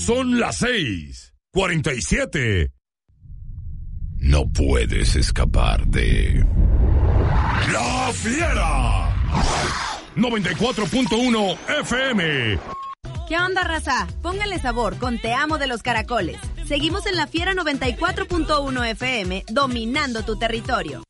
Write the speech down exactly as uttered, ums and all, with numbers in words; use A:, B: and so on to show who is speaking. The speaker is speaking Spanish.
A: son las seis, cuarenta y siete. No puedes escapar de... ¡La Fiera! noventa y cuatro punto uno F M.
B: ¿Qué onda, raza? Póngale sabor con Te Amo de los Caracoles. Seguimos en La Fiera noventa y cuatro punto uno F M, dominando tu territorio.